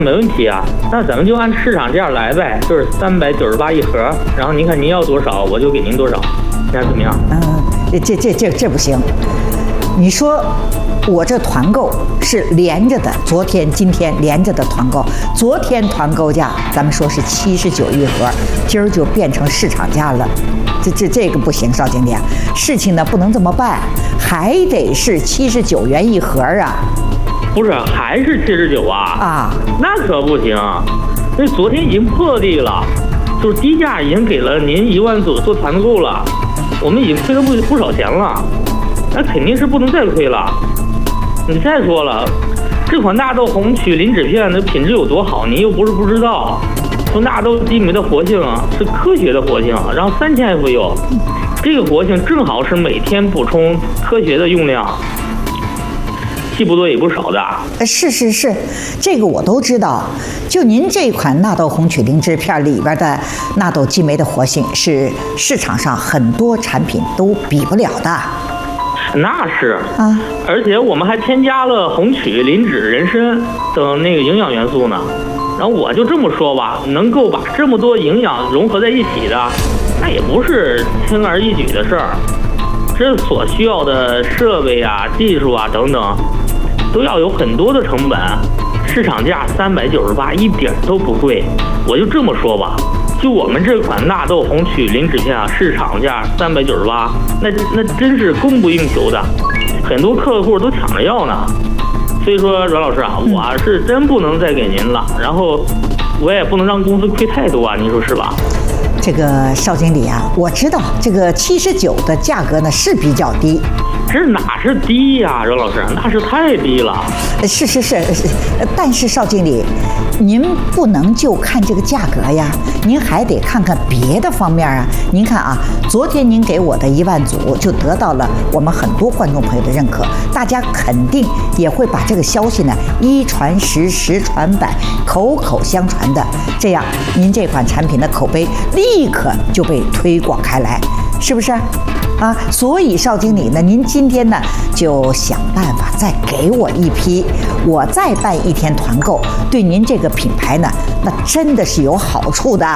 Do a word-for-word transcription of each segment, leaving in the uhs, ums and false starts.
没问题啊，那咱们就按市场价来呗，就是三百九十八一盒，然后您看您要多少，我就给您多少，你看怎么样？ 嗯，这这这这不行。你说我这团购是连着的，昨天今天连着的团购，昨天团购价咱们说是七十九一盒，今儿就变成市场价了，这这这个不行，邵经理，事情呢不能这么办，还得是七十九元一盒啊。 不是，还是七十九啊？ 啊， 那可不行，那昨天已经破例了，就是低价已经给了您一万组做团购了，我们已经亏了不不少钱了，那肯定是不能再亏了。你再说了，这款纳豆红曲磷脂片的品质有多好，您又不是不知道。说纳豆激酶的活性是科学的活性，然后三千 F U， 这个活性正好是每天补充科学的用量。既不多也不少的， 是是是，这个我都知道。就您这款纳豆红曲磷脂片里边的纳豆激酶的活性，是市场上很多产品都比不了的。 那是啊， 而且我们还添加了红曲、磷脂、人参等那个营养元素呢。然后我就这么说吧，能够把这么多营养融合在一起的，那也不是轻而易举的事儿。这所需要的设备啊、技术啊等等，都要有很多的成本。市场价三百九十八，一点都不贵。我就这么说吧，就我们这款纳豆红曲磷脂片啊，市场价三百九十八，那那真是供不应求的，很多客户都抢着要呢。所以说，阮老师啊，我是真不能再给您了，然后我也不能让公司亏太多啊，您说是吧？ 这个邵经理啊，我知道这个七十九的价格呢是比较低， 这哪是低呀，阮老师，那是太低了。 是是是，但是邵经理，您不能就看这个价格呀，您还得看看别的方面啊。您看啊，昨天您给我的一万组就得到了我们很多观众朋友的认可，大家肯定也会把这个消息呢一传十，十传百，口口相传的，这样您这款产品的口碑立刻就被推广开来，是不是？啊，所以邵经理呢，您今天呢就想办法再给我一批，我再办一天团购，对您这个品牌呢，那真的是有好处的。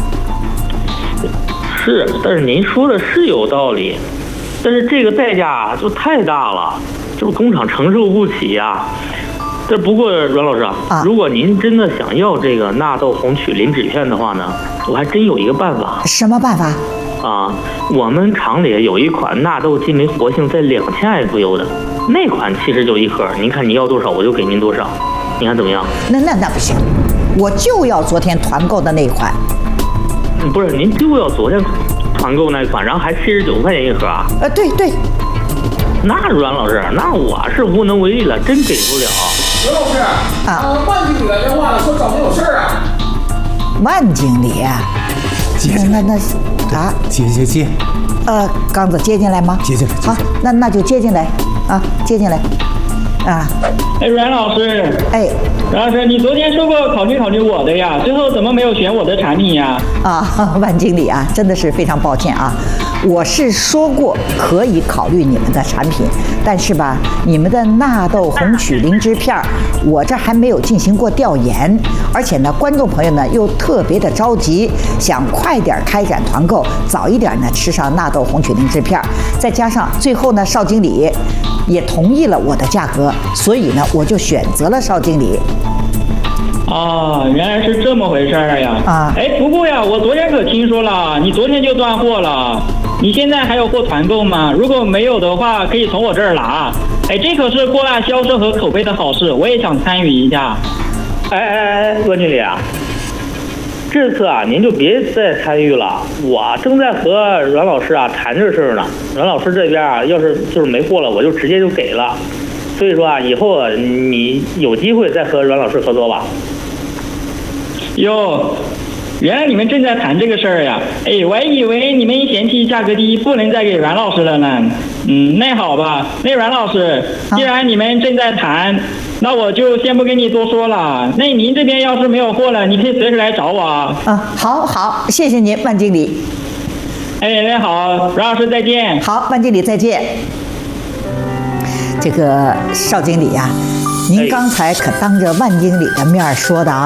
是，但是您说的是有道理，但是这个代价就太大了，就是工厂承受不起呀。这不过阮老师啊， 啊如果您真的想要这个纳豆红曲磷脂片的话呢，我还真有一个办法。 什么办法？ 啊，我们厂里有一款纳豆激酶活性在两千 F U 的那款，七十九一盒，您看您要多少，我就给您多少，你看怎么样？ 那那那不行，我就要昨天团购的那款。 嗯，不是，您就要昨天团购那款，然后还七十九块钱一盒啊？ 呃，对对。 那阮老师，那我是无能为力了，真给不了。 刘老师啊，呃，万经理来电话了，说找您有事儿啊。 万经理啊， 接那那那啊， 接接接， 呃，刚子接进来吗？ 接进来。 好，那那就接进来啊，接进来啊。 哎，阮老师， 哎， 阮老师，你昨天说过考虑考虑我的呀，最后怎么没有选我的产品呀？ 啊，万经理啊，真的是非常抱歉啊。我是说过可以考虑你们的产品，但是吧，你们的纳豆红曲磷脂片，我这还没有进行过调研，而且呢，观众朋友呢又特别的着急，想快点开展团购，早一点呢吃上纳豆红曲磷脂片，再加上最后呢，邵经理也同意了我的价格，所以呢，我就选择了邵经理。 哦，原来是这么回事儿呀！ 啊， 哎，不过呀，我昨天可听说了，你昨天就断货了，你现在还有货团购吗？如果没有的话，可以从我这儿拿。哎，这可是扩大销售和口碑的好事，我也想参与一下。 哎哎哎，万经理啊，这次啊，您就别再参与了，我正在和阮老师啊谈这事儿呢。阮老师这边啊，要是就是没货了，我就直接就给了。所以说啊，以后啊，你有机会再和阮老师合作吧。 哟，原来你们正在谈这个事儿呀！哎，我还以为你们嫌弃价格低，不能再给阮老师了呢。嗯，那好吧，那阮老师，既然你们正在谈，那我就先不跟你多说了。那您这边要是没有货了，你可以随时来找我啊。 啊，好好，谢谢您，万经理。 哎，那好，阮老师再见。 好，万经理再见。这个邵经理呀、啊， 您刚才可当着万经理的面说的啊。